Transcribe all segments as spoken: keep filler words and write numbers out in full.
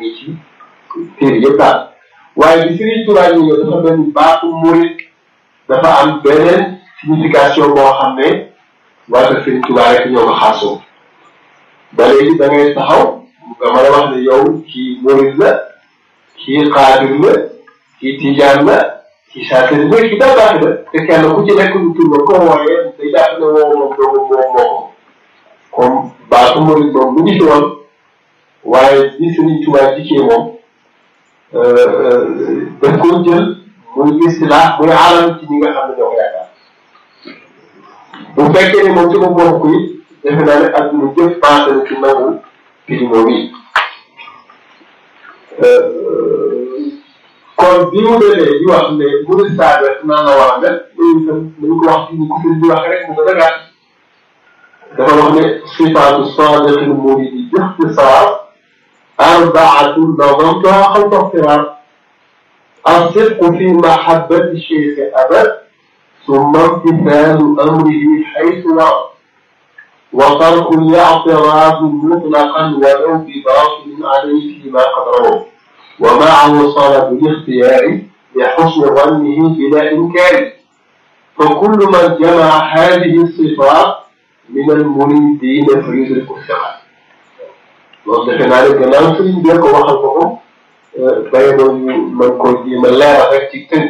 ngi ci téere yëpp daal waaye bi Sëriñ Tuubaa ñu ñëw dafa mel ni baatu murit dafa am beneen signification boo xam ne waa ko Sëriñ Tuubaa rek ñoo ko xaasoo ba léegi da ngay taxaw nga mën a wax ne yow kii murit la kii xaadir la kii tijaan la kii saatir la kii daa baax la te kenn ku ci nekk lu tur ba ko wooyee day jàpp ne woo moom doomu moom moo ko comme baatu murit moom mu ngi fi woon waaye bi Sëriñ Tuubaa jikkee moom daf ko jël muy istilaax muy alam ci ñi nga xam ne ñoo ko yaakaar bu fekkee ne moom ci ko bokk ko it defe naa ne adduna jëf passé na ci nangu pilimo bi kon bi mu demee di wax ne murid saadiq naan la war a mel loolu itam dañu ko wax ci ni ko sëriñ bi wax rek mu gën a gàtt dafa wax ne sifaatu saadiqil muridi ixtisaar arbaatun nazamtuha xalfa ixtiraar الصدق في محبة الشيخ أبد ثم امتثال أمره حيث ورد وترك الاعتراض مطلقا ولو بباطل عليه فيما قد روى ومعه صلب الاختيار لحسن ظنه بلا إنكار فكل من جمع هذه الصفات من المريدين فيدرك الثقة. loolu defe naa ne gannaaw sëriñ bi ko waxal ko ko bay doon mën ko jéem a leeral rek ci tënk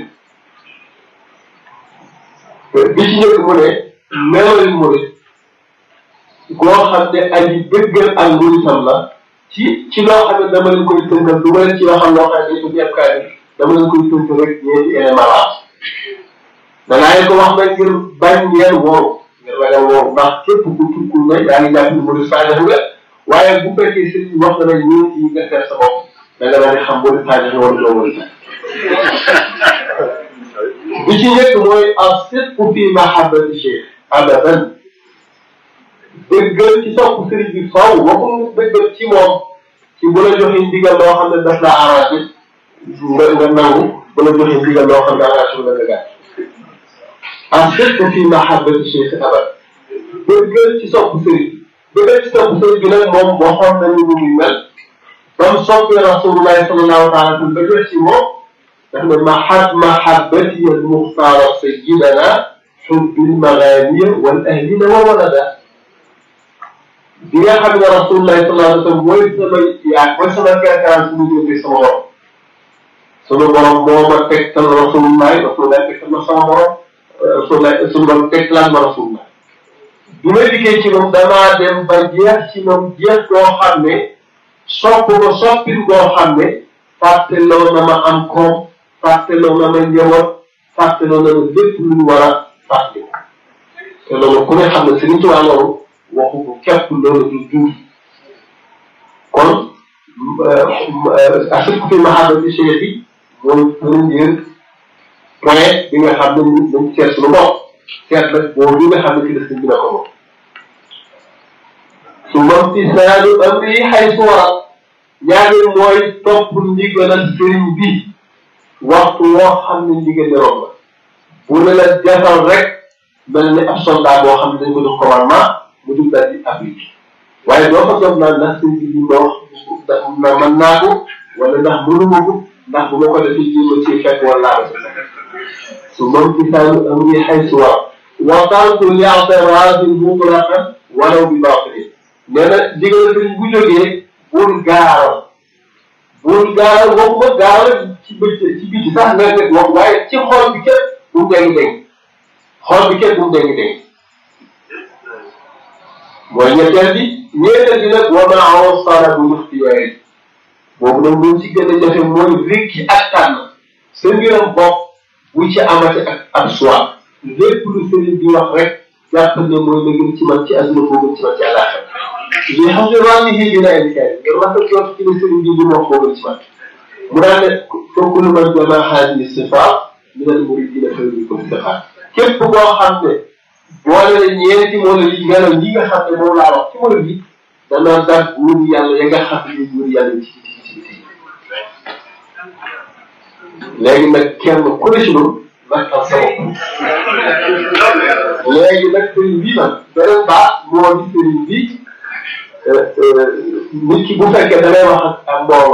bi ci njëkk mu ne melal murid koo xam ne aji dëggal ak muritam la ci ci loo xam ne dama leen koy tënkal du ma leen ci waxal loo xam ne dafa jekkaay dama leen koy tënk rek ñeenti élément la danaa leen ko wax nag ngir bañ ngeen wóoru ngir bañ a wóoru ndax képp ku tukkul na yaa ngi jàpp ni murid saadax nga waaye bu fekkee sëriñ wax na ne ñeenti yi nga seet sa bopp da nga daal di xam murid saadax wala doo murid bi ci njëkk mooy as-sidqu fi mahabbati cheikh abadan dëggal ci sopp sëriñ bi faw waxul dëggal ci moom ci bu la joxe ndigal loo xam ne daf la arrangé nga nga nangu bu la joxe ndigal loo xam ne arrangé nga nga gàtt as-sidqu fi mahabbati cheikh abad dëggal ci sopp sëriñ bi dëggal ci sopp sëriñ bi nag moom waxoon nañu lu muy mel ba mu soppee rasulullahi sallallahu taala sallam ba jot ci moom ndax ne mahab mahabbati al muxtaara sayyidana xubbil maganiya wal ahlina wa walada bi nga xam ne rasulullahi sallallahu alayhi wa sallam mooy sama yaa mooy sama kerkaraan suñu jógee sama borom sunu borom moo ma tegtal rasulullahi rasulullahi tegtal ma sama borom rasulullahi sunu borom tegtalaan ma rasulullahi bi ma dikkee ci moom damaa dem ba jeex ci moom jeex goo xam ne sopp ko soppin goo xam ne fàtteloo na ma am koom fàtteloo na ma njaboot fàtteloo na ma lépp lu ñu war a fàtte te loolu ku ne xam ne Sëriñ Tuubaa loolu waxu ko képp loolu du jur kon as-sidqu fi mahabbati cheikh yi mooy premier point bi nga xam ne ni dañ seet suñu bopp seet la boobu bi nga xam ne ci la sëñ bi na ko moom su imtisaalu amri haysu warat ñaareel mooy topp ndigalal sëriñ bi waxtu woo xam ne ndigal ne romb bu ne la defal rek mel ni ab soldat boo xam ne dañ ko jox commandement mu dugg daal di appliqué waaye doo ko jot naan ndax sëriñ bi li ma wax ndax mën naa ko wala ndax mënuma ko ndax bu ma ko defee ji ma ci fekk wala laa ko su imtisaalu amri haysu warat wa tarku li'tiraadi mutlaqan walaw bi baatil nee na ndigal sëriñ bu jógee bul gaaral bul gaaral waxuma gaaral ci bëccëg ci biti sax nga nekk wax waaye ci xol bi képp bu mu dégg dégg xol bi képp bu mu dégg dégg mooy ñetteel bi ñeenteel bi nag wa maa salabu ixtiyaari boobu nag lu ci gën a jafe mooy rikki ak tànn sa mbiram bopp bu ci amati ak ab choix lépp lu sëriñ bi wax rek jàpp ne mooy la gën ci man ci àdduna moo gën ci man ci àllaaxira li xam ne waa ngi xëy na ay kay nga rafet jot ci ne sëriñ bi li mu wax moo gën ci man mu daan ne foofu lu man jamaa haadihi sifaat minal muriidiina fayudrikuhu l-istiqaama képp koo xam ne boole na ñeenti moo la li melo yi nga xam ne moom laa wax ci mën bi danaa daan wóor yàlla ya nga xam ne wóor yàlla ci ci ci ci léegi nag kenn ku ne si loolu nag am sa bopp léegi nag sëriñ bi nag beneen baax moo di sëriñ bi nit ki bu fekkee da ngay wax ak mbooloo